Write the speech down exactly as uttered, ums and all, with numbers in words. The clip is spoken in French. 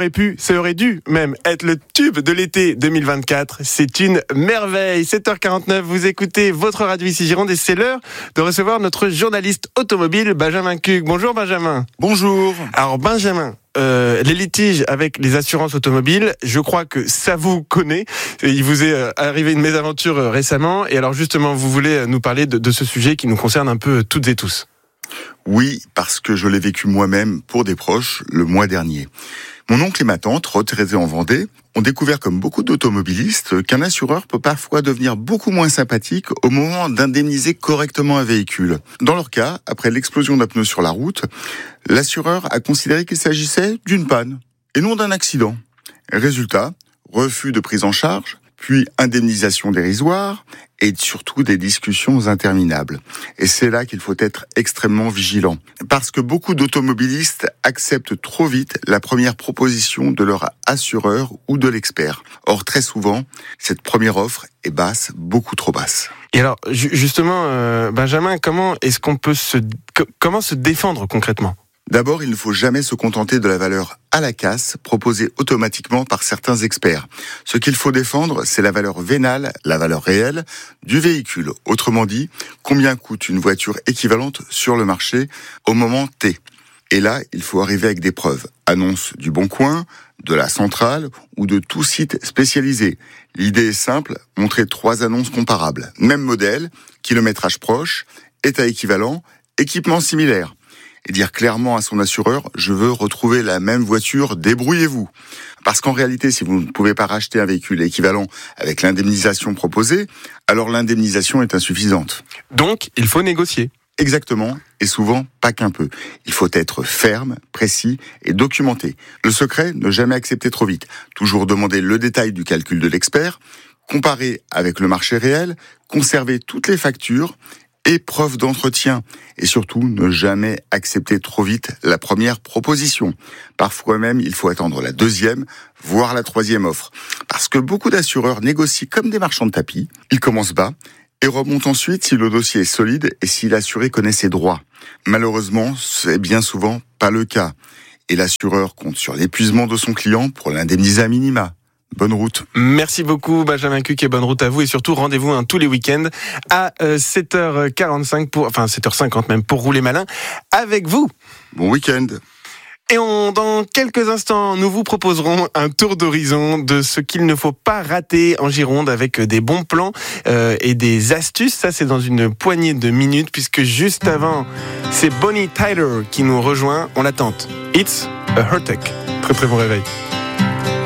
aurait pu, ça aurait dû même être le tube de l'été deux mille vingt-quatre. C'est une merveille. sept heures quarante-neuf, vous écoutez votre radio ici Gironde et c'est l'heure de recevoir notre journaliste automobile Benjamin Cugue. Bonjour Benjamin. Bonjour. Alors Benjamin, euh, les litiges avec les assurances automobiles, je crois que ça vous connaît. Il vous est arrivé une mésaventure récemment et alors justement vous voulez nous parler de, de ce sujet qui nous concerne un peu toutes et tous. Oui, parce que je l'ai vécu moi-même pour des proches le mois dernier. Mon oncle et ma tante, retraités en Vendée, ont découvert comme beaucoup d'automobilistes qu'un assureur peut parfois devenir beaucoup moins sympathique au moment d'indemniser correctement un véhicule. Dans leur cas, après l'explosion d'un pneu sur la route, l'assureur a considéré qu'il s'agissait d'une panne et non d'un accident. Résultat, refus de prise en charge, puis indemnisation dérisoire et surtout des discussions interminables. Et c'est là qu'il faut être extrêmement vigilant. Parce que beaucoup d'automobilistes acceptent trop vite la première proposition de leur assureur ou de l'expert. Or, très souvent, cette première offre est basse, beaucoup trop basse. Et alors, justement, euh, Benjamin, comment est-ce qu'on peut se, comment se défendre concrètement ? D'abord, il ne faut jamais se contenter de la valeur à la casse proposée automatiquement par certains experts. Ce qu'il faut défendre, c'est la valeur vénale, la valeur réelle du véhicule. Autrement dit, combien coûte une voiture équivalente sur le marché au moment T. Et là, il faut arriver avec des preuves. Annonce du Bon Coin, de la Centrale ou de tout site spécialisé. L'idée est simple, montrer trois annonces comparables. Même modèle, kilométrage proche, état équivalent, équipement similaire. Et dire clairement à son assureur, je veux retrouver la même voiture, débrouillez-vous. Parce qu'en réalité, si vous ne pouvez pas racheter un véhicule équivalent avec l'indemnisation proposée, alors l'indemnisation est insuffisante. Donc, il faut négocier. Exactement, et souvent pas qu'un peu. Il faut être ferme, précis et documenté. Le secret, ne jamais accepter trop vite. Toujours demander le détail du calcul de l'expert, comparer avec le marché réel, conserver toutes les factures, et preuve d'entretien. Et surtout, ne jamais accepter trop vite la première proposition. Parfois même, il faut attendre la deuxième, voire la troisième offre. Parce que beaucoup d'assureurs négocient comme des marchands de tapis. Ils commencent bas et remontent ensuite si le dossier est solide et si l'assuré connaît ses droits. Malheureusement, c'est bien souvent pas le cas. Et l'assureur compte sur l'épuisement de son client pour l'indemniser à minima. Bonne route. Merci beaucoup Benjamin Cuque et bonne route à vous et surtout rendez-vous hein, tous les week-ends à euh, sept heures quarante-cinq pour enfin sept heures cinquante même pour rouler malin avec vous. Bon week-end. Et on, dans quelques instants, nous vous proposerons un tour d'horizon de ce qu'il ne faut pas rater en Gironde avec des bons plans euh, et des astuces. Ça, c'est dans une poignée de minutes puisque juste avant, c'est Bonnie Tyler qui nous rejoint. On l'attend. It's a Hurtec. Très très bon réveil.